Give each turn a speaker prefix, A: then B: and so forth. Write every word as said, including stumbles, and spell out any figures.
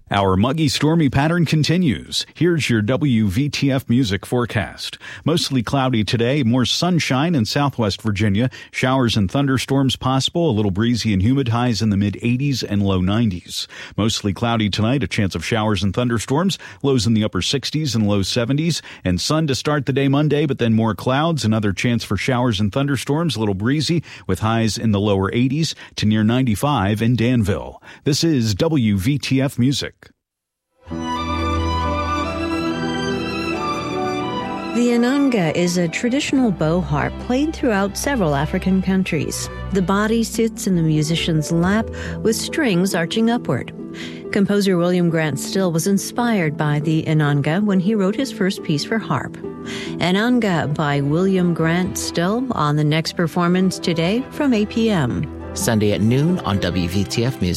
A: Our muggy, stormy pattern continues. Here's your W V T F music forecast. Mostly cloudy today, more sunshine in southwest Virginia. Showers and thunderstorms possible, a little breezy and humid, highs in the mid eighties and low nineties. Mostly cloudy tonight, a chance of showers and thunderstorms, lows in the upper sixties and low seventies. And sun to start the day Monday, but then more clouds, another chance for showers and thunderstorms, a little breezy, with highs in the lower eighties to near ninety-five in Danville. This is W V T F Music.
B: The inanga is a traditional bow harp played throughout several African countries. The body sits in the musician's lap with strings arching upward. Composer William Grant Still was inspired by the inanga when he wrote his first piece for harp. Inanga by William Grant Still on the next performance today from eight p.m.
C: Sunday at noon on W V T F Music.